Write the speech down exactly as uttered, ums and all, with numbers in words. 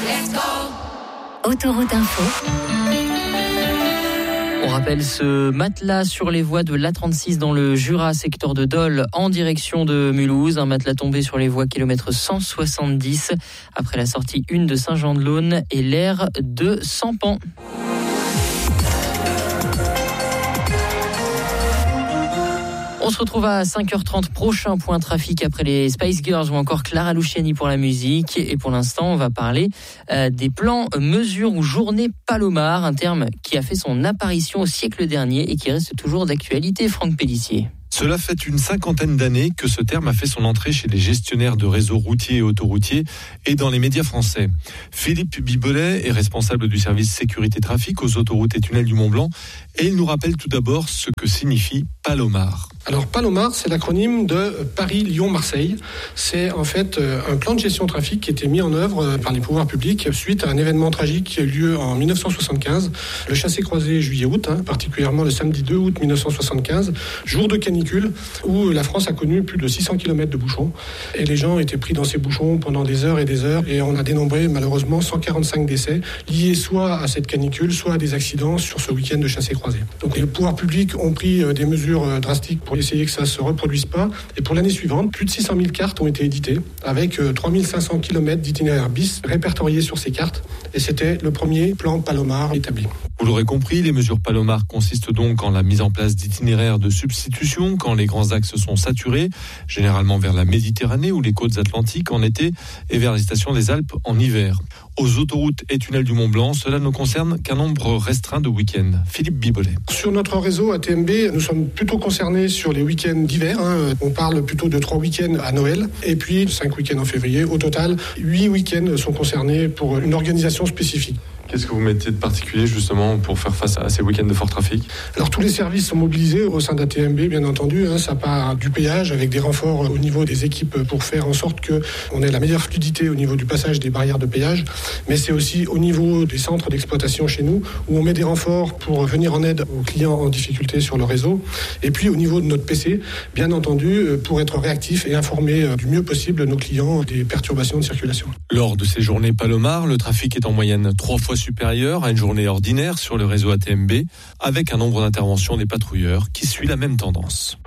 Autoroute Info. On rappelle ce matelas sur les voies de l'A trente-six dans le Jura, secteur de Dole, en direction de Mulhouse. Un matelas tombé sur les voies kilomètre cent soixante-dix, après la sortie un de Saint-Jean-de-Laune et l'aire de Sampan. On se retrouve à cinq heures trente, prochain point trafic après les Spice Girls ou encore Clara Luciani pour la musique. Et pour l'instant, on va parler euh, des plans mesures ou journée Palomar, un terme qui a fait son apparition au siècle dernier et qui reste toujours d'actualité. Franck Pellissier. Cela fait une cinquantaine d'années que ce terme a fait son entrée chez les gestionnaires de réseaux routiers et autoroutiers et dans les médias français. Philippe Bibolet est responsable du service sécurité trafic aux autoroutes et tunnels du Mont-Blanc et il nous rappelle tout d'abord ce que signifie Palomar. Alors Palomar, c'est l'acronyme de Paris-Lyon-Marseille. C'est en fait un plan de gestion trafic qui a été mis en œuvre par les pouvoirs publics suite à un événement tragique qui a eu lieu en dix-neuf cent soixante-quinze, le chassé-croisé juillet-août, hein, particulièrement le samedi deux août dix-neuf cent soixante-quinze, jour de canicule où la France a connu plus de six cents kilomètres de bouchons et les gens étaient pris dans ces bouchons pendant des heures et des heures et on a dénombré malheureusement cent quarante-cinq décès liés soit à cette canicule, soit à des accidents sur ce week-end de chassé-croisé. Donc les pouvoirs publics ont pris des mesures drastiques pour essayer que ça ne se reproduise pas. Et pour l'année suivante, plus de six cent mille cartes ont été éditées avec trois mille cinq cents kilomètres d'itinéraires bis répertoriés sur ces cartes. Et c'était le premier plan Palomar établi. Vous l'aurez compris, les mesures Palomar consistent donc en la mise en place d'itinéraires de substitution quand les grands axes sont saturés, généralement vers la Méditerranée ou les côtes atlantiques en été et vers les stations des Alpes en hiver. Aux autoroutes et tunnels du Mont-Blanc, cela ne concerne qu'un nombre restreint de week-ends. Philippe Bibolet. Sur notre réseau A T M B, nous sommes plutôt concernés sur les week-ends d'hiver. Hein. On parle plutôt de trois week-ends à Noël et puis cinq week-ends en février. Au total, huit week-ends sont concernés pour une organisation spécifique. Qu'est-ce que vous mettez de particulier justement pour faire face à ces week-ends de fort trafic ? Alors tous les services sont mobilisés au sein d'A T M B, bien entendu. Hein, ça part du péage avec des renforts au niveau des équipes pour faire en sorte qu'on ait la meilleure fluidité au niveau du passage des barrières de péage. Mais c'est aussi au niveau des centres d'exploitation chez nous où on met des renforts pour venir en aide aux clients en difficulté sur le réseau. Et puis au niveau de notre P C, bien entendu, pour être réactif et informer du mieux possible nos clients des perturbations de circulation. Lors de ces journées Palomar, le trafic est en moyenne trois fois supérieur à une journée ordinaire sur le réseau A T M B, avec un nombre d'interventions des patrouilleurs qui suit la même tendance.